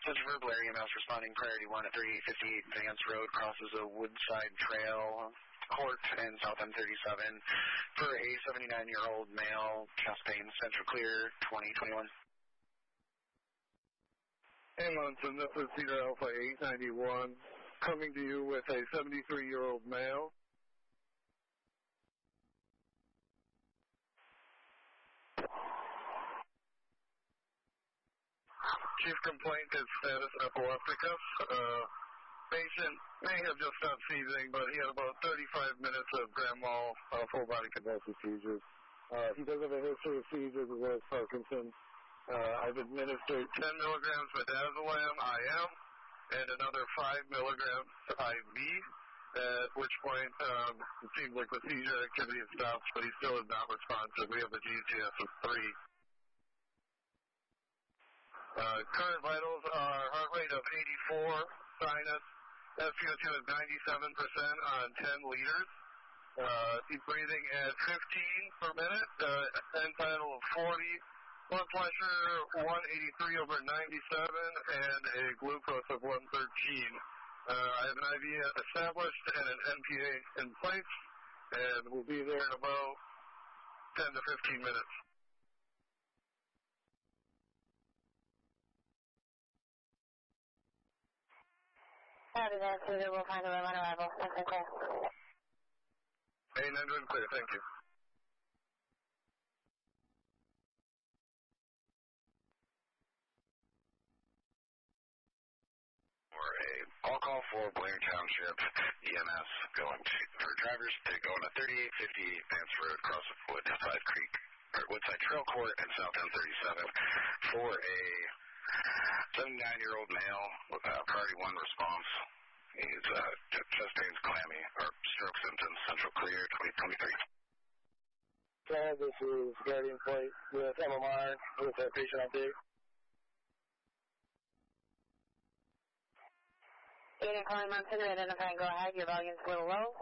Central for Blair EMS responding priority 1 at 3858 Vance Road, crosses a Woodside Trail Court in South M37 for a 79-year-old male, chest pain, central clear, 2021. Hey Munson, this is Cedar Alpha 891, coming to you with a 73-year-old male. Chief complaint is status epilepticus. Patient may have just stopped seizing, but he had about 35 minutes of grand mal full body convulsive seizures. He does have a history of seizures as well as Parkinson's. I've administered 10 milligrams midazolam IM and another 5 milligrams IV, at which point it seems like the seizure activity has stopped, but he still is not responsive. We have a GCS of 3. Current vitals are heart rate of 84, sinus, SpO2 is 97% on 10 liters. He's breathing at 15 per minute, end tidal of 40, blood pressure 183/97, and a glucose of 113. I have an IV established and an NPA in place, and we'll be there in about 10 to 15 minutes. Copy that, Cedar. We'll find a room on arrival. That's clear. Hey, 900 clear. Thank you. For a all call for Blair Township EMS going for drivers to go on a 3858 Vance Road, across Woodside Creek, or Woodside Trail Court in South M37 for a 79-year-old male with priority 1 response. He's chest pains, clammy, or stroke symptoms, central clear, 2023. This is Guardian Flight with MMR with a patient update. Data calling Munson to identify and go ahead. Your volume's a little low.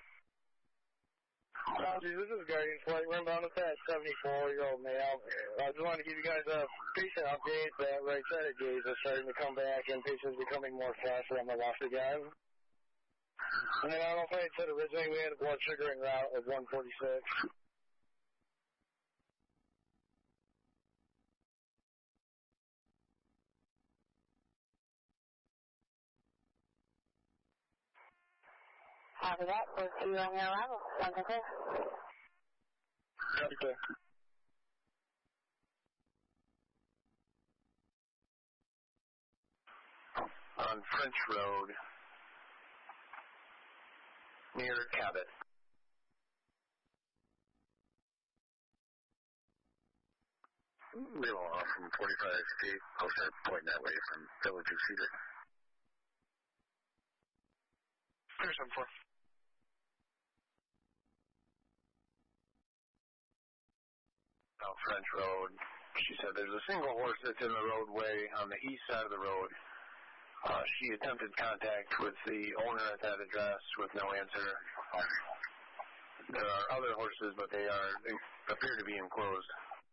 This is Guardian Flight. We're inbound with that 74-year-old male. I just wanted to give you guys a patient update that right-sided gaze is starting to come back and patients becoming more faster on the left again. And then I don't know if I had said originally we had a blood sugar en route of 146. After that, we'll see you on your arrival. Sounds clear. Okay. On French Road, near Cabot. Real off from 45 feet. I'll start pointing that way from Village of Cedar. Clear 74. On French Road, she said there's a single horse that's in the roadway on the east side of the road. She attempted contact with the owner at that address with no answer. There are other horses, but they appear to be enclosed.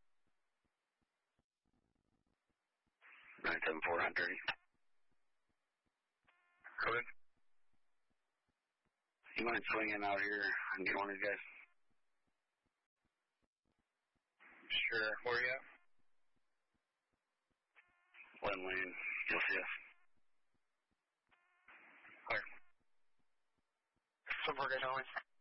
974, 130. Go ahead. You mind swinging out here and get one of these guys? Sure. Where are you at? One lane. You'll see us. Clear. Some guys only.